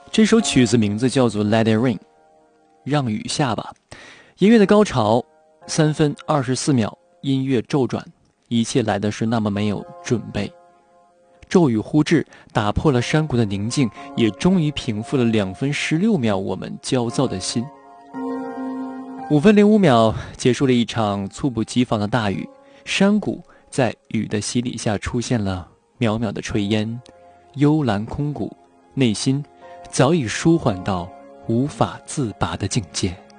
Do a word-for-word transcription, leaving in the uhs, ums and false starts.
这首曲子名字叫做 Let It Rain， 让雨下吧。音乐的高潮，三分二十四秒，音乐骤转，一切来的是那么没有准备。骤雨忽至，打破了山谷的宁静，也终于平复了两分十六秒我们焦躁的心。五分零五秒，结束了一场猝不及防的大雨，山谷在雨的洗礼下出现了渺渺的炊烟，幽蓝空谷，内心早已舒缓到无法自拔的境界。